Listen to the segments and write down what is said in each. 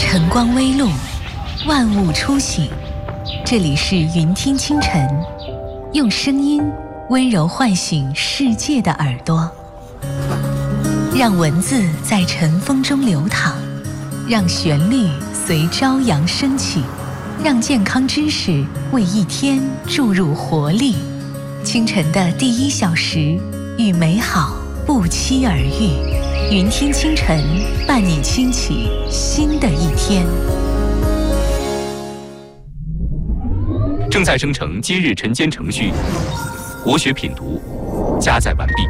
晨光微露，万物初醒。这里是云听清晨，用声音温柔唤醒世界的耳朵，让文字在晨风中流淌，让旋律随朝阳升起，让健康知识为一天注入活力。清晨的第1小时，与美好不期而遇。云听清晨，伴你轻启新的一天。 正在生成今日晨间程序，国学品读加载完毕。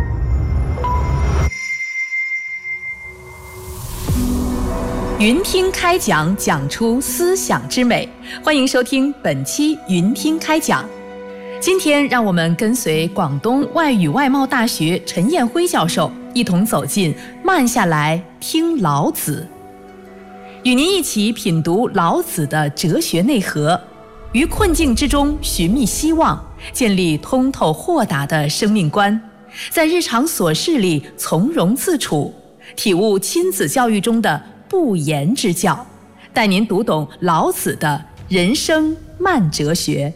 云听开讲，讲出思想之美。欢迎收听本期云听开讲。今天让我们跟随广东外语外贸大学陈彦辉教授一同走进慢下来听老子，与您一起品读老子的哲学内核，于困境之中寻觅希望，建立通透豁达的生命观，在日常琐事里从容自处，体悟亲子教育中的不言之教，带您读懂老子的人生慢哲学。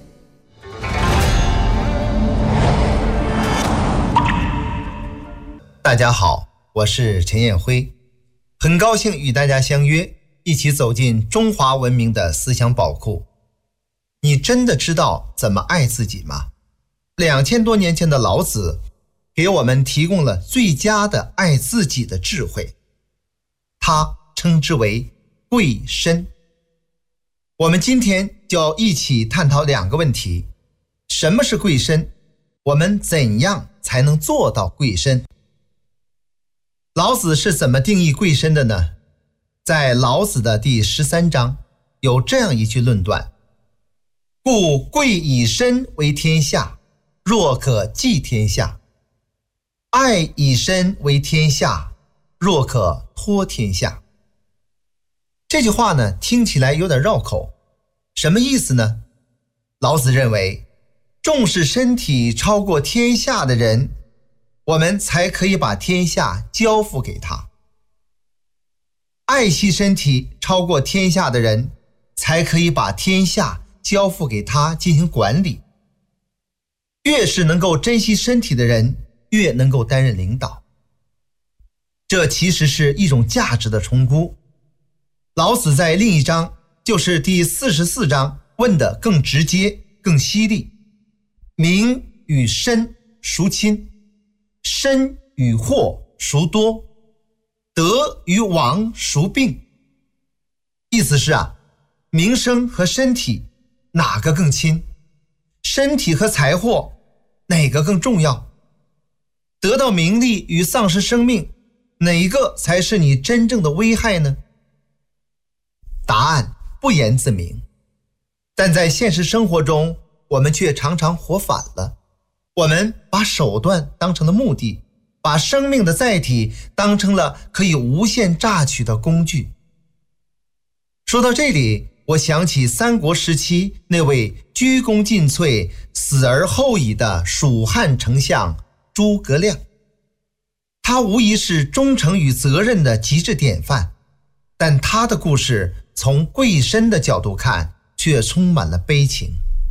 大家好，我是陈彦辉，很高兴与大家相约，一起走进中华文明的思想宝库。你真的知道怎么爱自己吗？2000多年前的老子给我们提供了最佳的爱自己的智慧，他称之为贵身。我们今天就要一起探讨2个问题：什么是贵身？我们怎样才能做到贵身？老子是怎么定义贵身的呢？在老子的第13章有这样一句论断：故贵以身为天下，若可寄天下；爱以身为天下，若可托天下。这句话呢，听起来有点绕口，什么意思呢？老子认为，重视身体超过天下的人，我们才可以把天下交付给他；爱惜身体超过天下的人，才可以把天下交付给他进行管理。越是能够珍惜身体的人，越能够担任领导。这其实是一种价值的重估。老子在另一章，就是第44章，问得更直接更犀利：名与身孰亲？身与祸孰多？德与亡孰病？意思是名声和身体哪个更亲？身体和财货哪个更重要？得到名利与丧失生命，哪一个才是你真正的危害呢？答案不言自明，但在现实生活中，我们却常常活反了。我们把手段当成了目的，把生命的载体当成了可以无限榨取的工具。说到这里，我想起三国时期那位鞠躬尽瘁、死而后已的蜀汉丞相诸葛亮，他无疑是忠诚与责任的极致典范，但他的故事从贵身的角度看，却充满了悲情。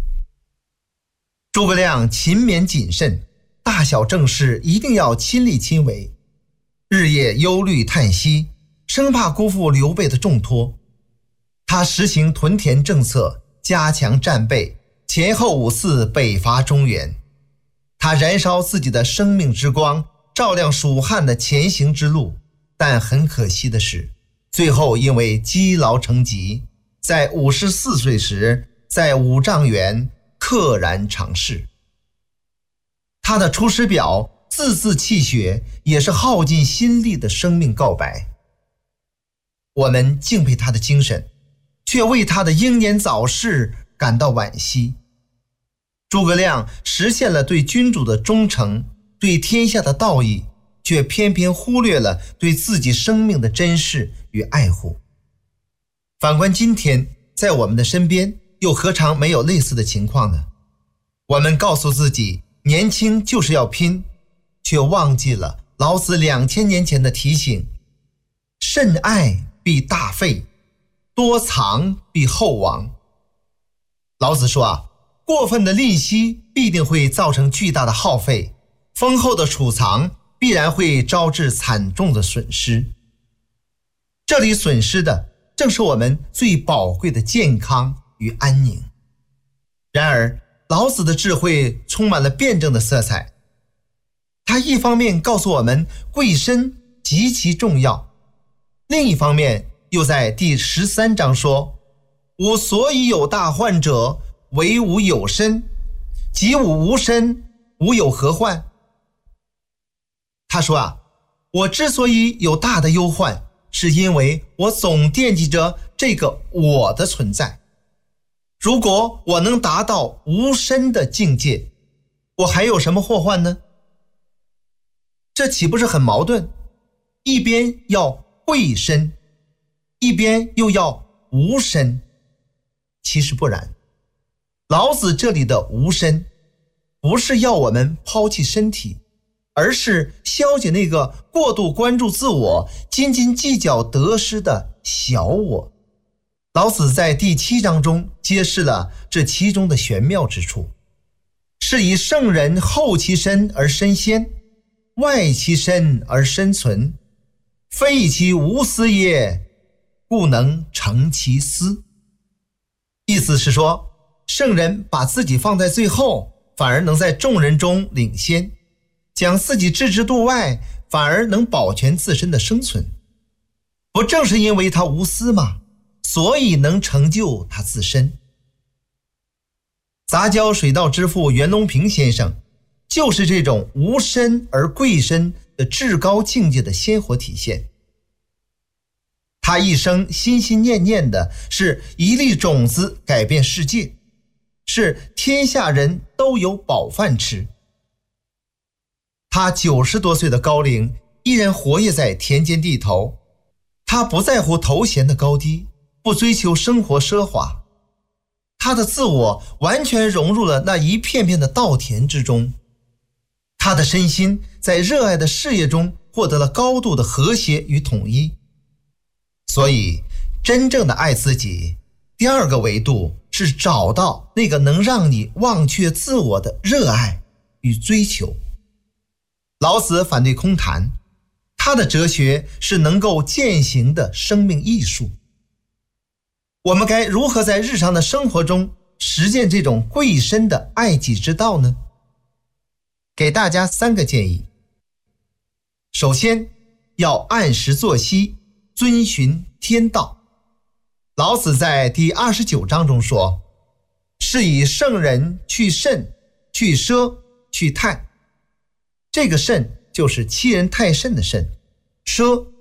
诸葛亮勤勉谨慎，大小政事一定要亲力亲为，日夜忧虑叹息，生怕辜负刘备的重托。他实行屯田政策，加强战备，前后5次北伐中原。他燃烧自己的生命之光，照亮蜀汉的前行之路，但很可惜的是，最后因为积劳成疾，在54岁时，在五丈原溘然长逝。他的出师表字字泣血，也是耗尽心力的生命告白。我们敬佩他的精神，却为他的英年早逝感到惋惜。诸葛亮实现了对君主的忠诚，对天下的道义，却偏偏忽略了对自己生命的珍视与爱护。反观今天，在我们的身边，又何尝没有类似的情况呢？我们告诉自己，年轻就是要拼，却忘记了老子2000年前的提醒：慎爱必大费， 多藏必厚亡。老子说过分的吝惜必定会造成巨大的耗费，丰厚的储藏必然会招致惨重的损失。这里损失的正是我们最宝贵的健康与安宁。然而，老子的智慧充满了辩证的色彩。他一方面告诉我们贵身极其重要，另一方面又在第13章说：吾所以有大患者，惟吾有身，及吾无身，吾有何患？他说我之所以有大的忧患，是因为我总惦记着这个我的存在。如果我能达到无身的境界，我还有什么祸患呢？这岂不是很矛盾？一边要贵身，一边又要无身。其实不然，老子这里的无身，不是要我们抛弃身体，而是消解那个过度关注自我、斤斤计较得失的小我。老子在第7章中揭示了这其中的玄妙之处，是以圣人后其身而身先，外其身而身存，非以其无私也，故能成其私。意思是说，圣人把自己放在最后，反而能在众人中领先，将自己置之度外，反而能保全自身的生存。不正是因为他无私吗？所以能成就他自身。杂交水稻之父袁隆平先生就是这种无身而贵身的至高境界的鲜活体现。他一生心心念念的是一粒种子改变世界，是天下人都有饱饭吃。他90多岁的高龄依然活跃在田间地头，他不在乎头衔的高低，不追求生活奢华，他的自我完全融入了那一片片的稻田之中。他的身心在热爱的事业中获得了高度的和谐与统一。所以真正的爱自己，第二个维度是找到那个能让你忘却自我的热爱与追求。老子反对空谈，他的哲学是能够践行的生命艺术。我们该如何在日常的生活中实践这种贵身的爱己之道呢？给大家3个建议。首先，要按时作息，遵循天道。老子在第29章中说：是以圣人去慎，去奢，去泰。这个慎就是欺人太甚的慎，奢